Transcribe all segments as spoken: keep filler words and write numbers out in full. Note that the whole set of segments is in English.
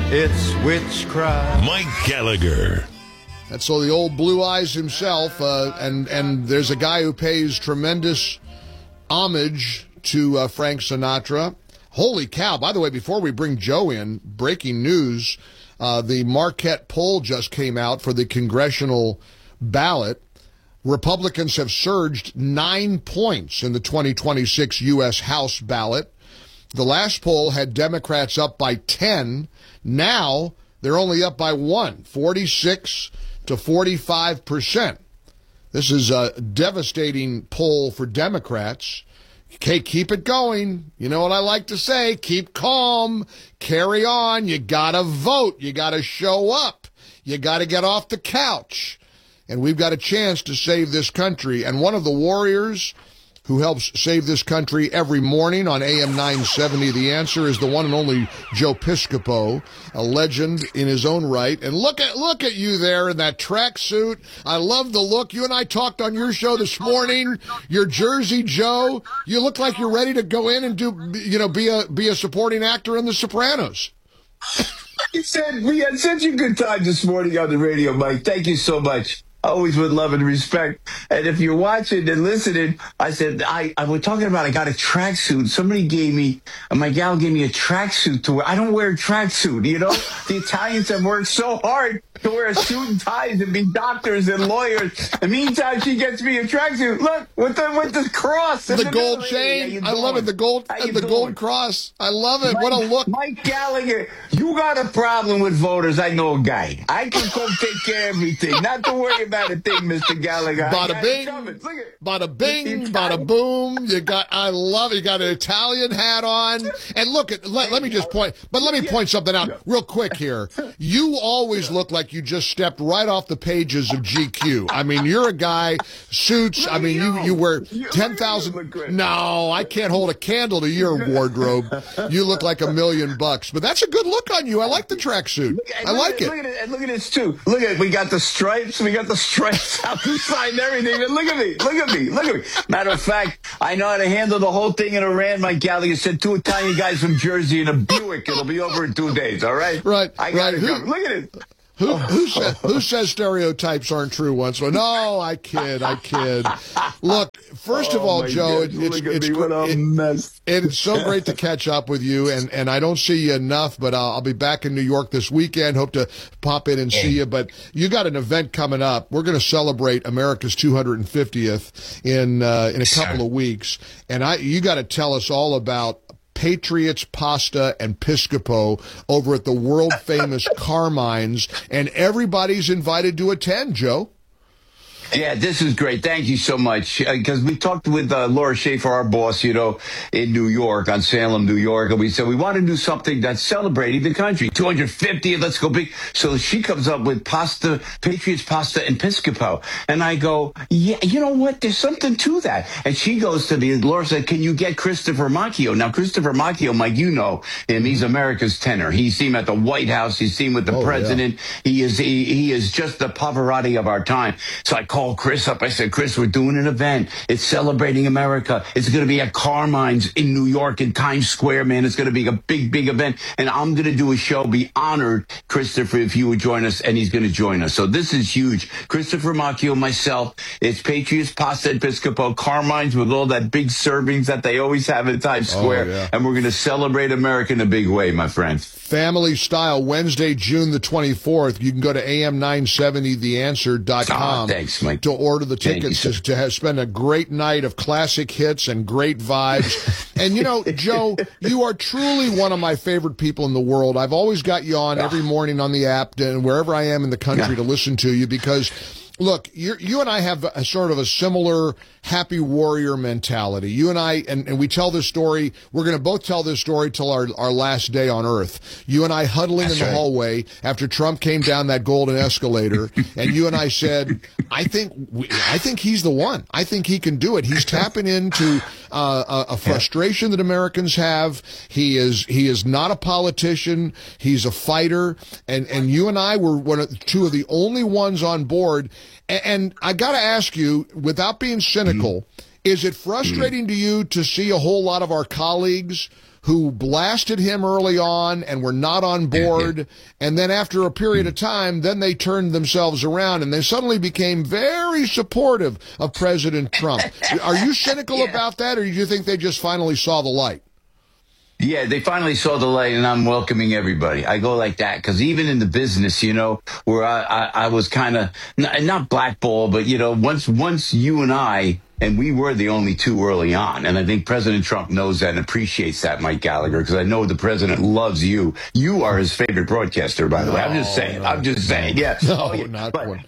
It's witchcraft. Mike Gallagher. That's so the old Blue Eyes himself, uh, and and there's a guy who pays tremendous homage to uh, Frank Sinatra. Holy cow! By the way, before we bring Joe in, breaking news: uh, the Marquette poll just came out for the congressional ballot. Republicans have surged nine points in the twenty twenty-six U S House ballot. The last poll had Democrats up by ten. Now they're only up by one, forty-six to forty-five percent. This is a devastating poll for Democrats. Okay, keep it going. You know what I like to say? Keep calm. Carry on. You gotta vote. You gotta show up. You gotta get off the couch. And we've got a chance to save this country. And one of the warriors who helps save this country every morning on A M nine seventy, The Answer, is the one and only Joe Piscopo, a legend in his own right. And look at look at you there in that tracksuit. I love the look. You and I talked on your show this morning. Your Jersey Joe. You look like you're ready to go in and do, you know, be a be a supporting actor in The Sopranos. You said we had such a good time this morning on the radio, Mike. Thank you so much. Always with love and respect. And if you're watching and listening, I said, I, I was talking about I got a tracksuit. Somebody gave me, my gal gave me a tracksuit to wear. I don't wear a tracksuit, you know? The Italians have worked so hard to wear a suit and ties and be doctors and lawyers. In the meantime, she gets me a tracksuit. Look, with the with the cross. The, the gold middle. chain. Hey, I love it. The gold the doing? gold cross. I love it. Mike, what a look. Mike Gallagher, you got a problem with voters. I know a guy. I can come take care of everything. Not to worry about a thing, Mister Gallagher. Bada bing, bada bing, bada boom. You got, I love it. You got an Italian hat on. And look at, let, let me just point, but let me point something out real quick here. You always look like you just stepped right off the pages of G Q. I mean, you're a guy, suits. I mean, you, you wear ten thousand. No, I can't hold a candle to your wardrobe. You look like a million bucks, but that's a good look on you. I like the tracksuit. I like it. Look at it. And look at this too. Look at it. We got the stripes. We got the stripes out the side and everything. And look at me. Look at me. Look at me. Matter of fact, I know how to handle the whole thing in Iran. Mike Gallagher said two Italian guys from Jersey in a Buick. It'll be over in two days. All right. Right. I got right. to go. Look at it. Who, who, says, who says stereotypes aren't true once? Well, no, I kid, I kid. Look, first of all, oh Joe, God, it's, it's, what a it, mess. it's so great to catch up with you, and, and I don't see you enough, but I'll, I'll be back in New York this weekend. Hope to pop in and see you, but you got an event coming up. We're going to celebrate America's two hundred fiftieth in uh, in a couple of weeks, and I you got to tell us all about Patriots Pasta and Piscopo over at the world-famous Carmine's, and everybody's invited to attend, Joe. Yeah, this is great. Thank you so much. Because uh, we talked with uh, Laura Schaefer, our boss, you know, in New York, on Salem, New York. And we said, we want to do something that's celebrating the country. two hundred fiftieth, let's go big. So she comes up with pasta, Patriots Pasta and Piscopo. And I go, yeah, you know what? There's something to that. And she goes to me, Laura said, can you get Christopher Macchio? Now, Christopher Macchio, Mike, you know him. He's America's tenor. He's seen at the White House. He's seen with the oh, president. Yeah. He is he, he is just the Pavarotti of our time. So I called Chris up. I said, Chris, we're doing an event. It's celebrating America. It's going to be at Carmine's in New York in Times Square, man. It's going to be a big, big event. And I'm going to do a show. Be honored, Christopher, if you would join us. And he's going to join us. So this is huge. Christopher Macchio, myself. It's Patriots Pasta and Piscopo, Carmine's with all that big servings that they always have in Times Square. Oh, yeah. And we're going to celebrate America in a big way, my friends. Family style, Wednesday, June the twenty-fourth. You can go to A M nine seventy the answer dot com oh, thanks, Mike. to order the tickets you, to, to have, spend a great night of classic hits and great vibes. And, you know, Joe, you are truly one of my favorite people in the world. I've always got you on every morning on the app and wherever I am in the country yeah. to listen to you because, look, you're, you and I have a sort of a similar happy warrior mentality. You and I, and, and we tell this story, we're going to both tell this story till our, our last day on earth. You and I huddling That's in the right. hallway after Trump came down that golden escalator, and you and I said, I think we, I think he's the one. I think he can do it. He's tapping into uh, a, a frustration that Americans have. He is he is not a politician. He's a fighter, and, and you and I were one of, two of the only ones on board. And I got to ask you, without being cynical, Is it frustrating mm. to you to see a whole lot of our colleagues who blasted him early on and were not on board, and then after a period of time, then they turned themselves around and they suddenly became very supportive of President Trump? Are you cynical yeah. about that, or do you think they just finally saw the light? Yeah, they finally saw the light, and I'm welcoming everybody. I go like that because even in the business, you know, where I, I, I was kind of not, not blackballed, but, you know, once once you and I, and we were the only two early on, and I think President Trump knows that and appreciates that, Mike Gallagher, because I know the president loves you. You are his favorite broadcaster, by the no, way. I'm just saying. No, I'm just saying. Yeah. No, oh, yeah. not but, one.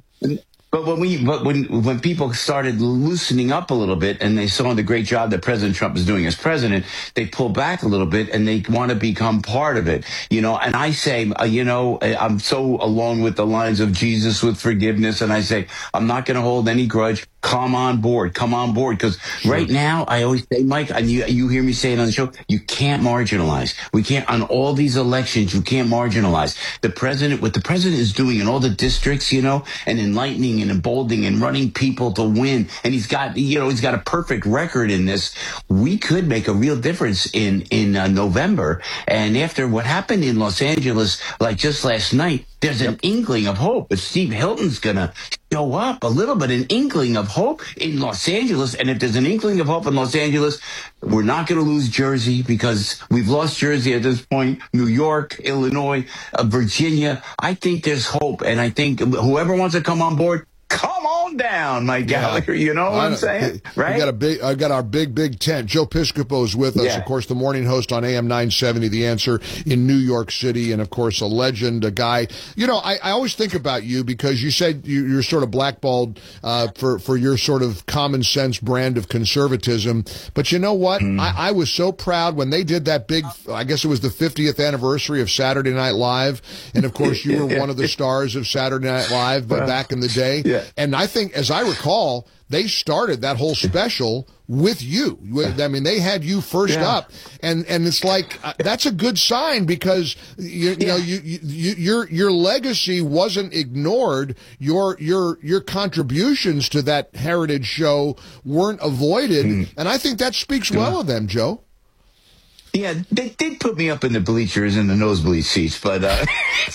But when we, but when when people started loosening up a little bit and they saw the great job that President Trump is doing as president, they pull back a little bit and they want to become part of it, you know. And I say, uh, you know, I'm so along with the lines of Jesus with forgiveness, and I say I'm not going to hold any grudge. Come on board, come on board, because sure. right now I always say, Mike, and you you hear me say it on the show, you can't marginalize. We can't on all these elections. You can't marginalize the president. What the president is doing in all the districts, you know, and enlightening and emboldening and running people to win. And he's got, you know, he's got a perfect record in this. We could make a real difference in, in uh, November. And after what happened in Los Angeles, like just last night, there's an inkling of hope. But Steve Hilton's going to show up a little bit, an inkling of hope in Los Angeles. And if there's an inkling of hope in Los Angeles, we're not going to lose Jersey, because we've lost Jersey at this point, New York, Illinois, uh, Virginia. I think there's hope. And I think whoever wants to come on board, come on down, Mike Gallagher. You know what I'm saying? Right? We got a big, I got our big, big tent. Joe Piscopo is with us, yeah. of course, the morning host on A M nine seventy, The Answer in New York City, and of course, a legend, a guy. You know, I, I always think about you because you said you, you're sort of blackballed uh, for for your sort of common sense brand of conservatism. But you know what? Mm. I, I was so proud when they did that big. I guess it was the fiftieth anniversary of Saturday Night Live, and of course, you were one of the stars of Saturday Night Live back in the day. Yeah. And I think, as I recall, they started that whole special with you. I mean, they had you first yeah. up, and and it's like uh, that's a good sign, because you, you yeah. know you, you your your legacy wasn't ignored. Your your your contributions to that heritage show weren't avoided, mm. and I think that speaks yeah. well of them, Joe. Yeah, they did put me up in the bleachers in the nosebleed seats, but uh,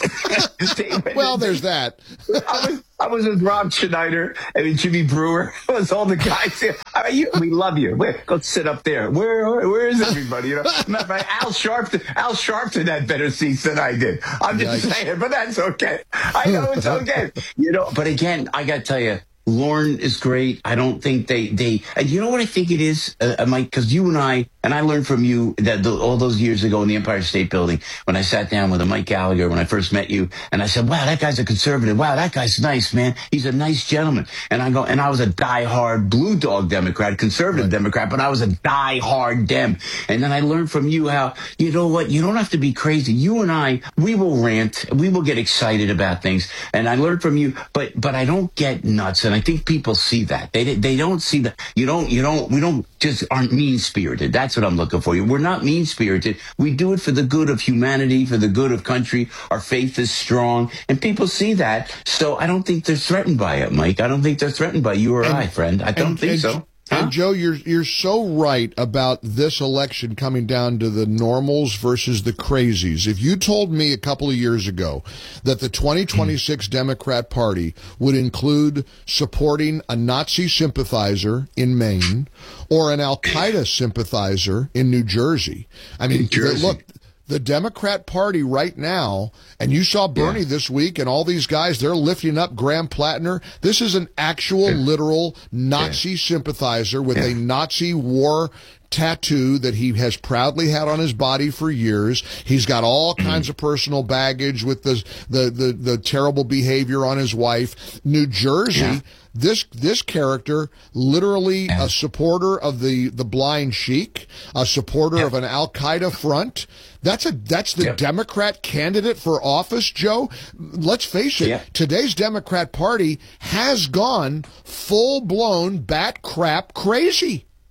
they, well, there's that. I was I was with Rob Schneider and Jimmy Brewer. It was all the guys here. I mean, you, we love you. Where, go sit up there. Where where is everybody? You know, matter of fact, Al Sharpton Al Sharpton had better seats than I did. I'm just Yikes. saying, but that's okay. I know it's okay. You know, but again, I got to tell you, Lauren is great. I don't think they, they, and you know what I think it is, uh, Mike, because you and I, and I learned from you that the, all those years ago in the Empire State Building, when I sat down with a Mike Gallagher when I first met you, and I said, wow, that guy's a conservative. Wow, that guy's nice, man. He's a nice gentleman. And I go, and I was a diehard blue dog Democrat, conservative right. Democrat, but I was a diehard Dem. And then I learned from you how, you know what, you don't have to be crazy. You and I, we will rant, we will get excited about things. And I learned from you, but, but I don't get nuts. And I think people see that. They they don't see that. You don't, you don't, we don't just aren't mean-spirited. That's what I'm looking for. We're not mean-spirited. We do it for the good of humanity, for the good of country. Our faith is strong, and people see that. So I don't think they're threatened by it, Mike. I don't think they're threatened by you or and, I, friend. I don't and, think and, so. And huh? Joe, you're you're so right about this election coming down to the normals versus the crazies. If you told me a couple of years ago that the twenty twenty-six mm. Democrat Party would include supporting a Nazi sympathizer in Maine or an Al-Qaeda sympathizer in New Jersey, I mean, New Jersey. look. The Democrat Party right now, and you saw Bernie yeah. this week, and all these guys, they're lifting up Graham Plattner. This is an actual, yeah. literal Nazi yeah. sympathizer with yeah. a Nazi war tattoo that he has proudly had on his body for years. He's got all kinds of personal baggage with the the the, the terrible behavior on his wife. New Jersey, yeah. this this character, literally yeah. a supporter of the the blind sheik, a supporter yeah. of an Al-Qaeda front. That's a that's the yep. Democrat candidate for office, Joe. Let's face it, yep. today's Democrat Party has gone full blown bat crap crazy.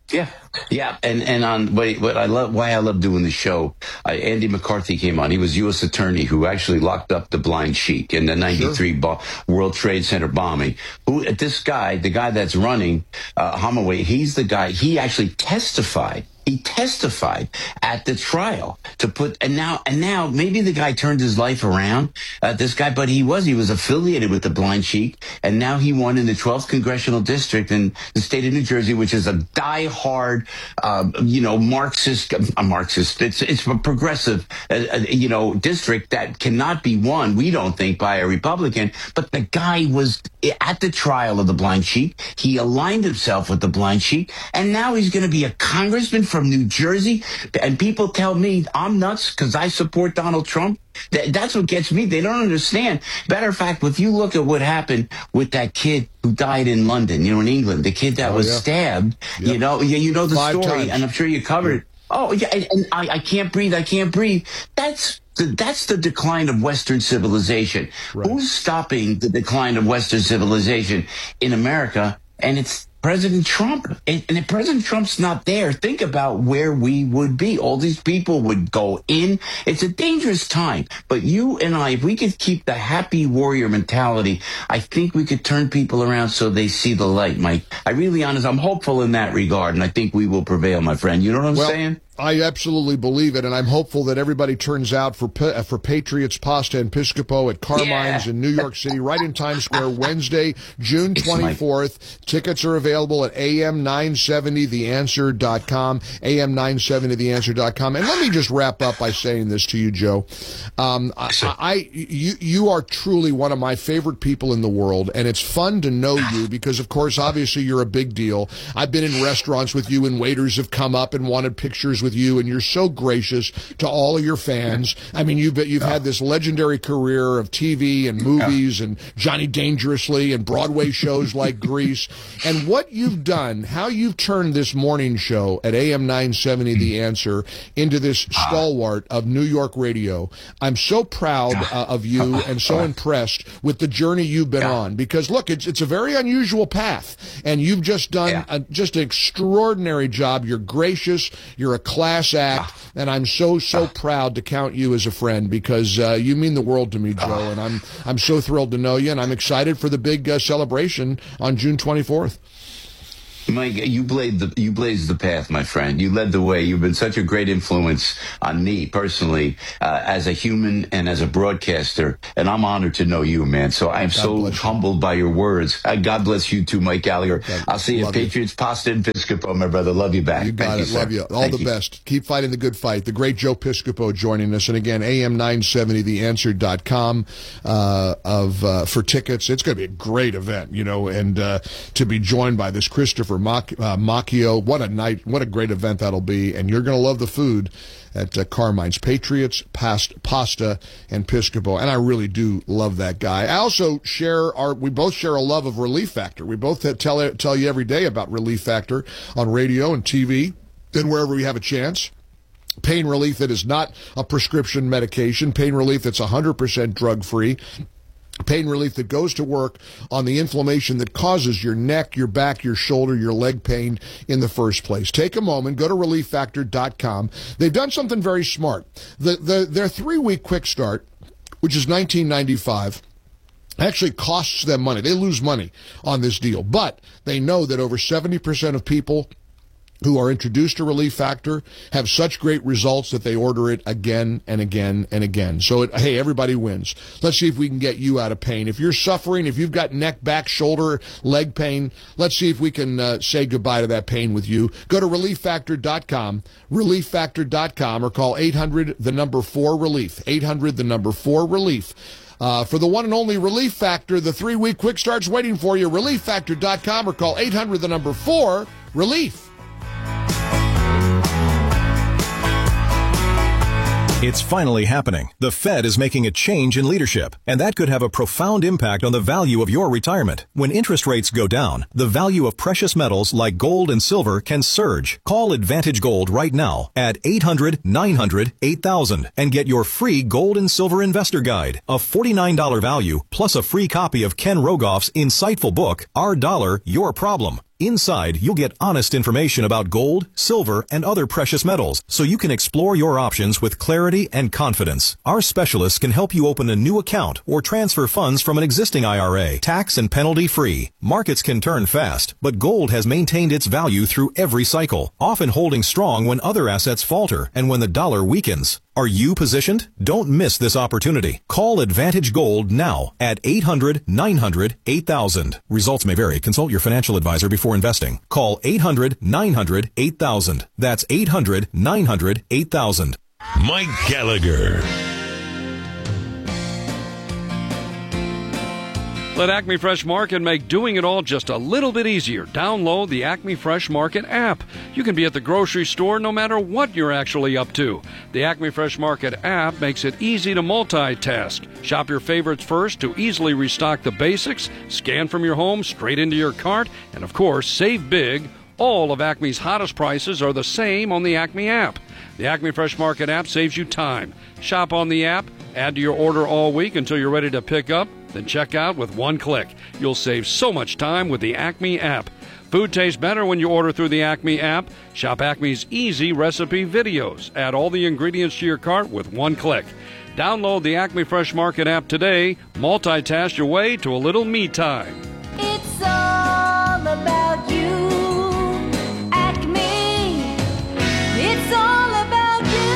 Yeah, yeah, and and on wait, what I love, why I love doing the show. Uh, Andy McCarthy came on. He was U S attorney who actually locked up the Blind Sheik in the ninety-three Sure. bo- World Trade Center bombing. Who this guy, the guy that's running uh, Hamaway, he's the guy. He actually testified. He testified at the trial to put, and now, and now maybe the guy turned his life around, uh, this guy, but he was, he was affiliated with the Blind Sheik, and now he won in the twelfth congressional district in the state of New Jersey, which is a diehard, uh, you know, Marxist, a Marxist, it's, it's a progressive, uh, uh, you know, district that cannot be won, we don't think, by a Republican, but the guy was at the trial of the Blind Sheik. He aligned himself with the Blind Sheik, and now he's going to be a congressman from New Jersey, and people tell me I'm nuts because I support Donald Trump. Th- that's what gets me. They don't understand. Matter of fact, if you look at what happened with that kid who died in London, you know, in England, the kid that oh, was yeah. stabbed, yep. you know, you, you know the Five story, times. And I'm sure you covered it. Oh, yeah, and, and I, I can't breathe, I can't breathe. That's the, that's the decline of Western civilization. Right. Who's stopping the decline of Western civilization in America? And it's President Trump. And, and if President Trump's not there, think about where we would be. All these people would go in. It's a dangerous time. But you and I, if we could keep the happy warrior mentality, I think we could turn people around so they see the light, Mike. I really honest, I'm hopeful in that regard, and I think we will prevail, my friend. You know what I'm well, saying? I absolutely believe it, and I'm hopeful that everybody turns out for uh, for Patriots Pasta and Piscopo at Carmine's yeah. in New York City, right in Times Square, Wednesday, June twenty-fourth. Tickets are available at A M nine seventy the answer dot com, A M nine seventy the answer dot com. And let me just wrap up by saying this to you, Joe. Um, I, I you you are truly one of my favorite people in the world, and it's fun to know you because, of course, obviously you're a big deal. I've been in restaurants with you, and waiters have come up and wanted pictures with with you, and you're so gracious to all of your fans. I mean, you've you've had this legendary career of T V and movies and Johnny Dangerously and Broadway shows like Grease. And what you've done, how you've turned this morning show at A M nine seventy The Answer into this stalwart of New York radio. I'm so proud uh, of you and so impressed with the journey you've been on, because look, it's it's a very unusual path, and you've just done a, just an extraordinary job. You're gracious. You're a class act, and I'm so, so proud to count you as a friend, because uh, you mean the world to me, Joe, and I'm I'm so thrilled to know you, and I'm excited for the big uh, celebration on June twenty-fourth. Mike, you blazed the you blazed the path, my friend. You led the way. You've been such a great influence on me personally, uh, as a human and as a broadcaster. And I'm honored to know you, man. So I'm God so humbled by your words. Uh, God bless you too, Mike Gallagher. God, I'll see you at Patriots Pasta and Piscopo, my brother. Love you back. You got Thank it. You, love you. All Thank the you. best. Keep fighting the good fight. The great Joe Piscopo joining us, and again, A M nine seventy the answer dot com uh, of uh, for tickets. It's going to be a great event, you know, and uh, to be joined by this Christopher Mock. Uh, Macchio, what a night, what a great event that'll be, and you're going to love the food at uh, Carmine's. Patriots, past, Pasta, and Piscopo, and I really do love that guy. I also share our, we both share a love of Relief Factor. We both tell, tell you every day about Relief Factor on radio and T V, and wherever we have a chance. Pain relief that is not a prescription medication, pain relief that's one hundred percent drug-free, pain relief that goes to work on the inflammation that causes your neck, your back, your shoulder, your leg pain in the first place. Take a moment, go to relief factor dot com. They've done something very smart. The, the, their three-week quick start, which is nineteen ninety-five, actually costs them money. They lose money on this deal, but they know that over seventy percent of people who are introduced to Relief Factor have such great results that they order it again and again and again. So, it, hey, everybody wins. Let's see if we can get you out of pain. If you're suffering, if you've got neck, back, shoulder, leg pain, let's see if we can uh, say goodbye to that pain with you. Go to relief factor dot com, relief factor dot com, or call eight hundred the number four relief, eight hundred the number four relief. Uh, for the one and only Relief Factor, the three-week quick start's waiting for you. relief factor dot com, or call eight hundred the number four relief. It's finally happening. The Fed is making a change in leadership, and that could have a profound impact on the value of your retirement. When interest rates go down, the value of precious metals like gold and silver can surge. Call Advantage Gold right now at eight hundred nine hundred eight thousand and get your free Gold and Silver Investor Guide, a forty-nine dollars value, plus a free copy of Ken Rogoff's insightful book, Our Dollar, Your Problem. Inside, you'll get honest information about gold, silver, and other precious metals, so you can explore your options with clarity and confidence. Our specialists can help you open a new account or transfer funds from an existing I R A, tax and penalty free. Markets can turn fast, but gold has maintained its value through every cycle, often holding strong when other assets falter and when the dollar weakens. Are you positioned? Don't miss this opportunity. Call Advantage Gold now at eight hundred, nine hundred, eight thousand. Results may vary. Consult your financial advisor before investing. Call eight hundred, nine hundred, eight thousand. That's eight hundred, nine hundred, eight thousand. Mike Gallagher. Let Acme Fresh Market make doing it all just a little bit easier. Download the Acme Fresh Market app. You can be at the grocery store no matter what you're actually up to. The Acme Fresh Market app makes it easy to multitask. Shop your favorites first to easily restock the basics, scan from your home straight into your cart, and of course, save big. All of Acme's hottest prices are the same on the Acme app. The Acme Fresh Market app saves you time. Shop on the app, add to your order all week until you're ready to pick up, then check out with one click. You'll save so much time with the Acme app. Food tastes better when you order through the Acme app. Shop Acme's easy recipe videos. Add all the ingredients to your cart with one click. Download the Acme Fresh Market app today. Multitask your way to a little me time. It's all about you, Acme. It's all about you.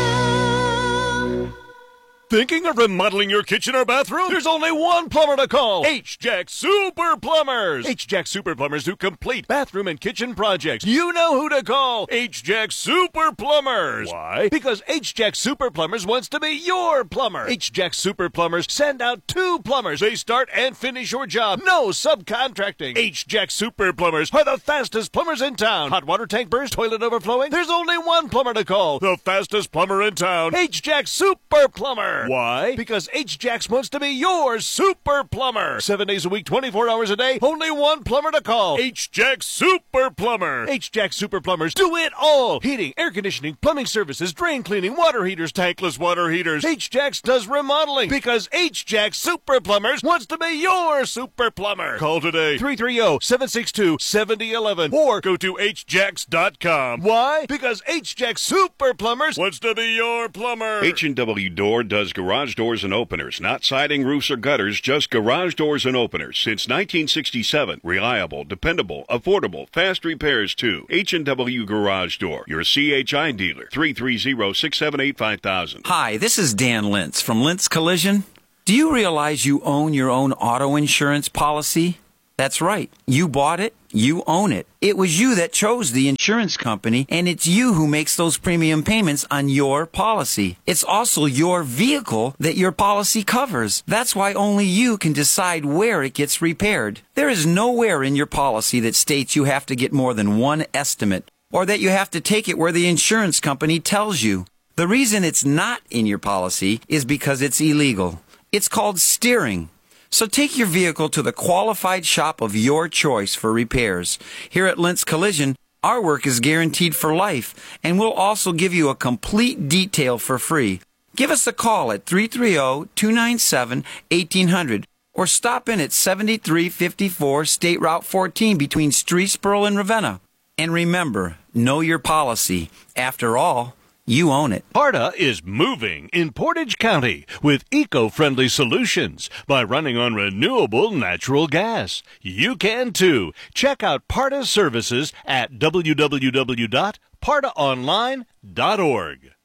Thinking of remodeling your kitchen or bathroom? There's only one plumber to call. H-Jack Super Plumbers. H-Jack Super Plumbers do complete bathroom and kitchen projects. You know who to call. H-Jack Super Plumbers. Why? Because H-Jack Super Plumbers wants to be your plumber. H-Jack Super Plumbers send out two plumbers. They start and finish your job. No subcontracting. H-Jack Super Plumbers are the fastest plumbers in town. Hot water tank burst, toilet overflowing? There's only one plumber to call. The fastest plumber in town. H-Jack Super Plumber. Why? Because H-Jax wants to be your super plumber. Seven days a week, twenty-four hours a day, only one plumber to call. H-Jax Super Plumber. H-Jax Super Plumbers do it all. Heating, air conditioning, plumbing services, drain cleaning, water heaters, tankless water heaters. H-Jax does remodeling because H-Jax Super Plumbers wants to be your super plumber. Call today, three three zero, seven six two, seven zero one one, or go to H Jax dot com. Why? Because H-Jax Super Plumbers wants to be your plumber. H and W Door does garage doors and openers, not siding, roofs, or gutters, just garage doors and openers. Since nineteen sixty-seven, reliable, dependable, affordable, fast repairs too. H and W Garage Door, your C H I dealer, three three zero, six seven eight, five thousand. Hi, this is Dan Lintz from Lintz Collision. Do you realize you own your own auto insurance policy? That's right. You bought it. You own it. It was you that chose the insurance company, and it's you who makes those premium payments on your policy. It's also your vehicle that your policy covers. That's why only you can decide where it gets repaired. There is nowhere in your policy that states you have to get more than one estimate, or that you have to take it where the insurance company tells you. The reason it's not in your policy is because it's illegal. It's called steering. So take your vehicle to the qualified shop of your choice for repairs. Here at Lintz Collision, our work is guaranteed for life, and we'll also give you a complete detail for free. Give us a call at three three zero, two nine seven, one eight zero zero or stop in at seventy-three fifty-four State Route fourteen between Streetsboro and Ravenna. And remember, know your policy. After all, you own it. PARTA is moving in Portage County with eco-friendly solutions by running on renewable natural gas. You can too. Check out PARTA's services at w w w dot parta online dot org.